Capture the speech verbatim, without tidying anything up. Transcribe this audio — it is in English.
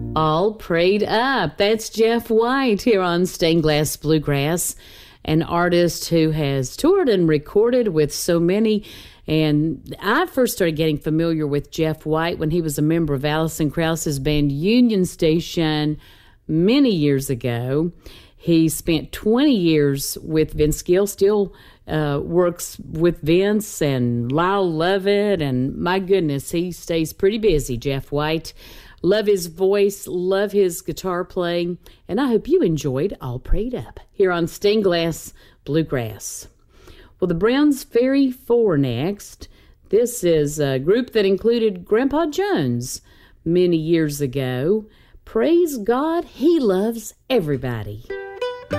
All Prayed Up. That's Jeff White here on Stained Glass Bluegrass, an artist who has toured and recorded with so many. And I first started getting familiar with Jeff White when he was a member of Alison Krauss's band Union Station many years ago. He spent twenty years with Vince Gill, still uh, works with Vince and Lyle Lovett, and my goodness, he stays pretty busy, Jeff White. Love his voice, love his guitar playing, and I hope you enjoyed All Prayed Up here on Stained Glass Bluegrass. Well, the Browns Ferry Four next. This is a group that included Grandpa Jones many years ago. Praise God, he loves everybody.